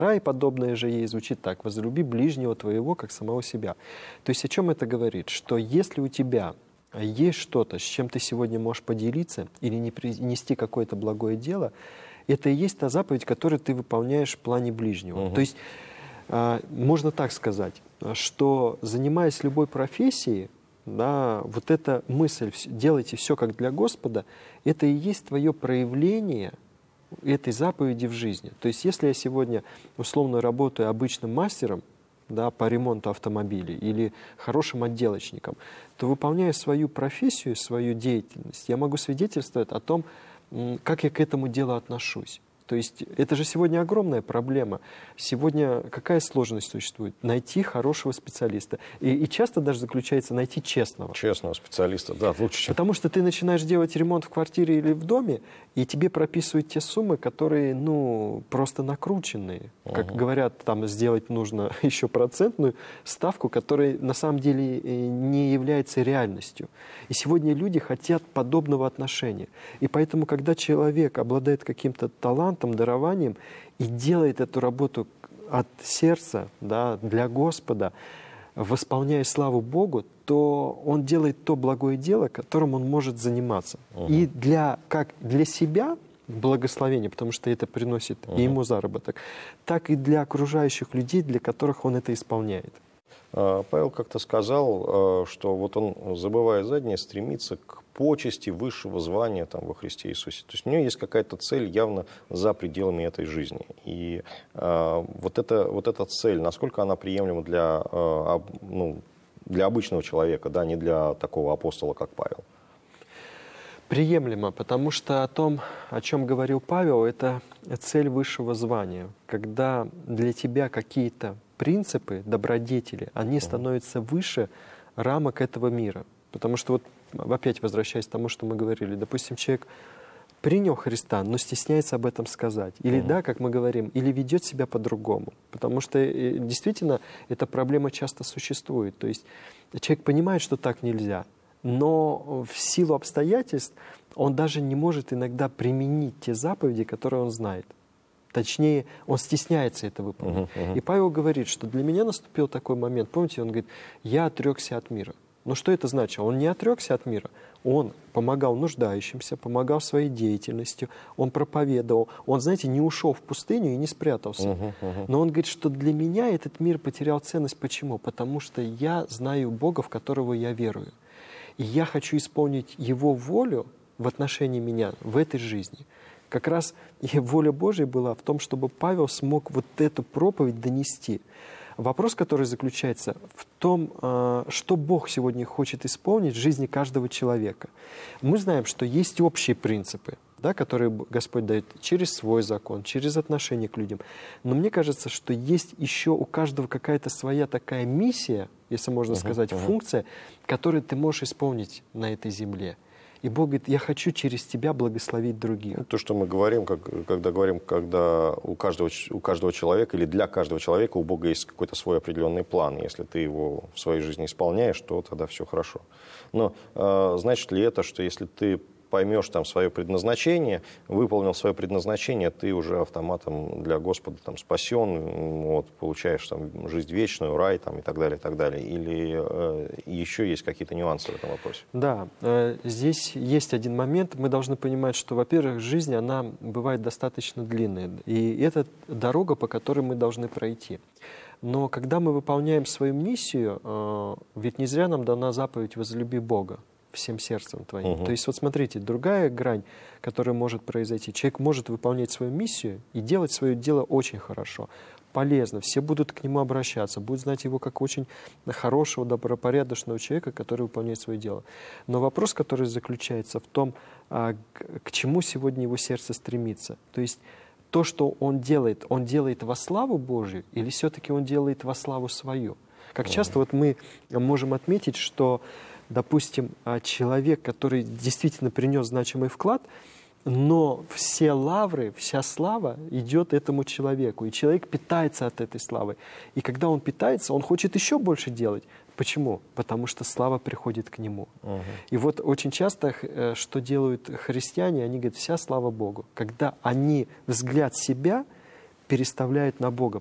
И подобное же ей звучит так: «Возлюби ближнего твоего, как самого себя». То есть о чем это говорит? Что если у тебя есть что-то, с чем ты сегодня можешь поделиться или не принести какое-то благое дело, это и есть та заповедь, которую ты выполняешь в плане ближнего. То есть можно так сказать, что, занимаясь любой профессией, да, вот эта мысль «делайте все как для Господа», это и есть твое проявление этой заповеди в жизни. То есть если я сегодня условно работаю обычным мастером, да, по ремонту автомобилей или хорошим отделочником, то, выполняя свою профессию, свою деятельность, я могу свидетельствовать о том, как я к этому делу отношусь. То есть это же сегодня огромная проблема. Сегодня какая сложность существует? Найти хорошего специалиста. И часто даже заключается найти честного. Честного специалиста, да, лучше, чем... Потому что ты начинаешь делать ремонт в квартире или в доме, и тебе прописывают те суммы, которые, просто накрученные. Как говорят, там сделать нужно еще процентную ставку, которая на самом деле не является реальностью. И сегодня люди хотят подобного отношения. И поэтому, когда человек обладает каким-то талантом, дарованием и делает эту работу от сердца, да, для Господа, восполняя славу Богу, то он делает то благое дело, которым он может заниматься. И как для себя благословение, потому что это приносит и ему заработок, так и для окружающих людей, для которых он это исполняет. Павел как-то сказал, что вот он, забывая заднее, стремится к почести высшего звания там, во Христе Иисусе. То есть у него есть какая-то цель явно за пределами этой жизни. И вот эта цель, насколько она приемлема для обычного человека, да, не для такого апостола, как Павел? Приемлемо, потому что о чем говорил Павел, это цель высшего звания. Когда для тебя какие-то принципы, добродетели, они становятся выше рамок этого мира. Потому что, вот опять возвращаясь к тому, что мы говорили, допустим, человек принял Христа, но стесняется об этом сказать. Или да, как мы говорим, или ведет себя по-другому. Потому что действительно эта проблема часто существует. То есть человек понимает, что так нельзя, но в силу обстоятельств он даже не может иногда применить те заповеди, которые он знает. Точнее, он стесняется это выполнить. И Павел говорит, что для меня наступил такой момент. Помните, он говорит, я отрекся от мира. Но что это значит? Он не отрекся от мира. Он помогал нуждающимся, помогал своей деятельностью, он проповедовал. Он, знаете, не ушел в пустыню и не спрятался. Но он говорит, что для меня этот мир потерял ценность. Почему? Потому что я знаю Бога, в которого я верую. И я хочу исполнить Его волю в отношении меня в этой жизни. Как раз и воля Божья была в том, чтобы Павел смог вот эту проповедь донести. Вопрос, который заключается в том, что Бог сегодня хочет исполнить в жизни каждого человека. Мы знаем, что есть общие принципы, да, которые Господь дает через свой закон, через отношение к людям. Но мне кажется, что есть еще у каждого какая-то своя такая миссия, если можно сказать, функция, которую ты можешь исполнить на этой земле. И Бог говорит, я хочу через тебя благословить других. То, что мы говорим, когда у каждого человека или для каждого человека у Бога есть какой-то свой определенный план. Если ты его в своей жизни исполняешь, то тогда все хорошо. Но значит ли это, что если ты поймешь там свое предназначение, выполнил свое предназначение, ты уже автоматом для Господа там спасен, вот, получаешь там жизнь вечную, рай там, и так далее, и так далее. Или еще есть какие-то нюансы в этом вопросе? Да, здесь есть один момент. Мы должны понимать, что, во-первых, жизнь, она бывает достаточно длинная. И это дорога, по которой мы должны пройти. Но когда мы выполняем свою миссию, ведь не зря нам дана заповедь «возлюби Бога всем сердцем твоим». То есть, вот смотрите, другая грань, которая может произойти. Человек может выполнять свою миссию и делать свое дело очень хорошо, полезно. Все будут к нему обращаться, будут знать его как очень хорошего, добропорядочного человека, который выполняет свое дело. Но вопрос, который заключается в том, к чему сегодня его сердце стремится. То есть, то, что он делает во славу Божию или все-таки он делает во славу свою? Как часто вот мы можем отметить, что, допустим, человек, который действительно принес значимый вклад, но все лавры, вся слава идет этому человеку, и человек питается от этой славы. И когда он питается, он хочет еще больше делать. Почему? Потому что слава приходит к нему. И вот очень часто, что делают христиане, они говорят, вся слава Богу. Когда они взгляд себя переставляют на Бога.